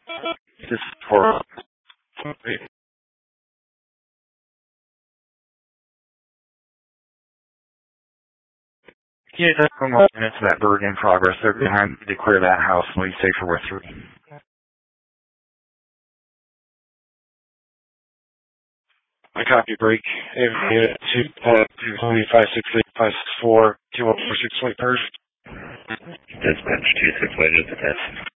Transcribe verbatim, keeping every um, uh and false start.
This is for... Yeah, that's one more minutes of that bird in progress. They're behind to clear that house and we say for we're three. I copy break. Unit two, uh, two, five, six, eight, five, six, four, two, one, four, six, eight, first. Dispatch two six eight is the test.